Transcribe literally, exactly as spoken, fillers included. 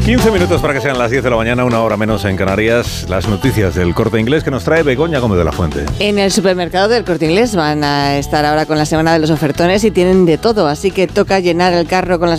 quince minutos para que sean las diez de la mañana, una hora menos en Canarias. Las noticias del Corte Inglés que nos trae Begoña Gómez de la Fuente. En el supermercado del Corte Inglés van a estar ahora con la semana de los ofertones y tienen de todo, así que toca llenar el carro con las